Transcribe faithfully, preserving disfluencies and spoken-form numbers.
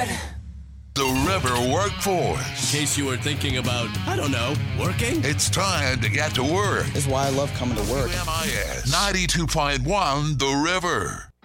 Dad. The River Workforce. In case you were thinking about, I don't know, working? It's time to get to work. That's why I love coming to work. M I S ninety-two point one The River.